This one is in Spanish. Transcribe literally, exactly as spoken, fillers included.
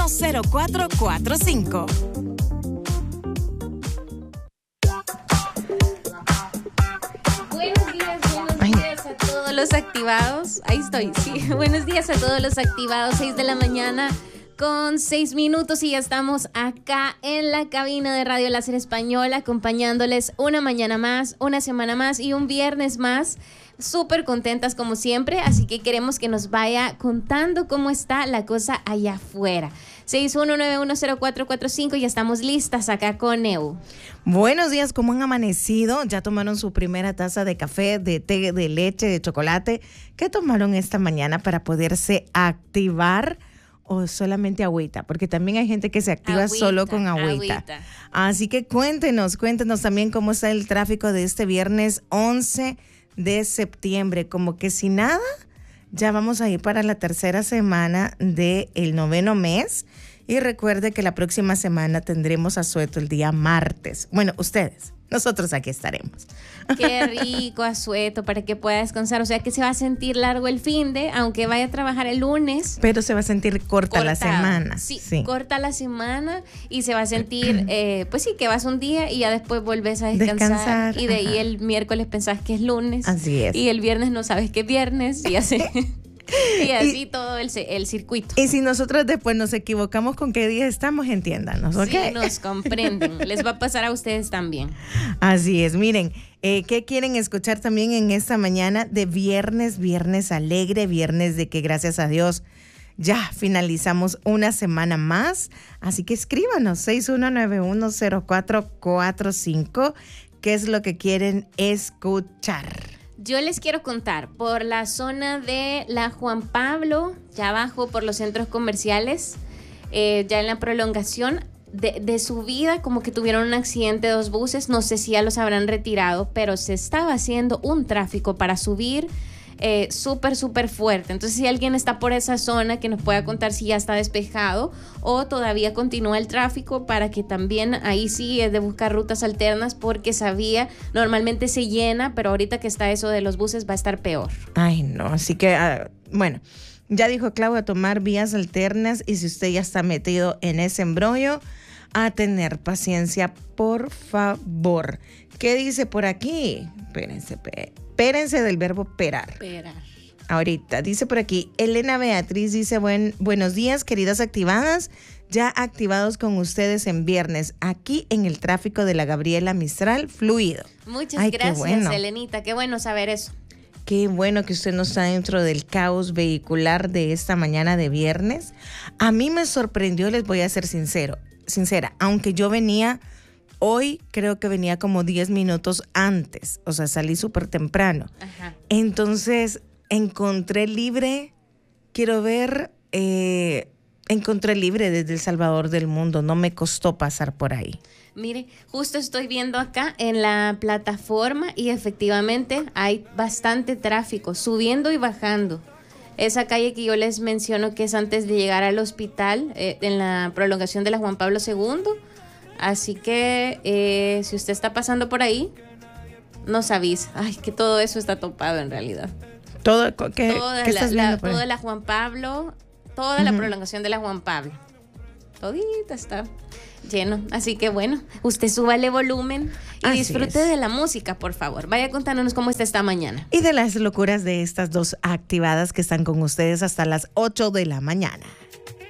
cero cuatro cuatro cinco. Buenos días, buenos días a todos los activados. Ahí estoy, sí. Buenos días a todos los activados. seis de la mañana con seis minutos y ya estamos acá en la cabina de Radio Láser Español acompañándoles una mañana más, una semana más y un viernes más. Súper contentas como siempre, así que queremos que nos vaya contando cómo está la cosa allá afuera. seis uno nueve uno cero cuatro cuatro cinco, ya estamos listas acá con Eu. Buenos días, ¿cómo han amanecido? ¿Ya tomaron su primera taza de café, de té, de leche, de chocolate? ¿Qué tomaron esta mañana para poderse activar? ¿O solamente agüita? Porque también hay gente que se activa agüita, solo con agüita. agüita. Así que cuéntenos, cuéntenos también cómo está el tráfico de este viernes once de septiembre. Como que si nada, ya vamos a ir para la tercera semana del noveno mes. Y recuerde que la próxima semana tendremos asueto el día martes. Bueno, ustedes, nosotros aquí estaremos. Qué rico asueto para que pueda descansar. O sea que se va a sentir largo el fin de, aunque vaya a trabajar el lunes. Pero se va a sentir corta corta, la semana. Sí, sí, corta la semana y se va a sentir, eh, pues sí, que vas un día y ya después vuelves a descansar. descansar y de ajá. ahí el miércoles pensás que es lunes. Así es. Y el viernes no sabes que es viernes y así. Y así y, todo el, el circuito. Y si nosotros después nos equivocamos con qué día estamos, entiéndanos, ¿ok? Sí, nos comprenden. Les va a pasar a ustedes también. Así es. Miren, eh, ¿qué quieren escuchar también en esta mañana de viernes? Viernes alegre, viernes de que gracias a Dios ya finalizamos una semana más. Así que escríbanos seis uno nueve uno cero cuatro cuatro cinco. ¿Qué es lo que quieren escuchar? Yo les quiero contar, por la zona de la Juan Pablo, ya abajo por los centros comerciales, eh, ya en la prolongación de, de subida, como que tuvieron un accidente de dos buses, no sé si ya los habrán retirado, pero se estaba haciendo un tráfico para subir eh, súper, súper fuerte. Entonces, si alguien está por esa zona, que nos pueda contar si ya está despejado o todavía continúa el tráfico, para que también ahí sí es de buscar rutas alternas, porque sabía, normalmente se llena, pero ahorita que está eso de los buses va a estar peor. Ay, no, así que, uh, bueno, ya dijo Clau, a tomar vías alternas, y si usted ya está metido en ese embrollo, a tener paciencia, por favor. ¿Qué dice por aquí? Espérense, espérense del verbo perar. Perar. Ahorita, dice por aquí, Elena Beatriz dice, Buen, buenos días, queridas activadas, ya activados con ustedes en viernes, aquí en el tráfico de la Gabriela Mistral, fluido. Muchas Ay, gracias, qué bueno. Elenita, qué bueno saber eso. Qué bueno que usted no está dentro del caos vehicular de esta mañana de viernes. A mí me sorprendió, les voy a ser sincero, sincera, aunque yo venía... Hoy creo que venía como diez minutos antes, o sea, salí súper temprano. Ajá. Entonces, encontré libre, quiero ver, eh, encontré libre desde El Salvador del Mundo, no me costó pasar por ahí. Mire, justo estoy viendo acá en la plataforma y efectivamente hay bastante tráfico, subiendo y bajando. Esa calle que yo les menciono que es antes de llegar al hospital, eh, en la prolongación de la Juan Pablo segundo. Así que eh, si usted está pasando por ahí, nos avisa. Ay, que todo eso está topado en realidad. Todo, ¿qué, toda ¿qué la, estás la, viendo por toda ahí? la Juan Pablo, toda uh-huh. la prolongación de la Juan Pablo. Todita está lleno. Así que bueno, usted súbale volumen y Así disfrute es. de la música, por favor. Vaya contándonos cómo está esta mañana. Y de las locuras de estas dos activadas que están con ustedes hasta las ocho de la mañana.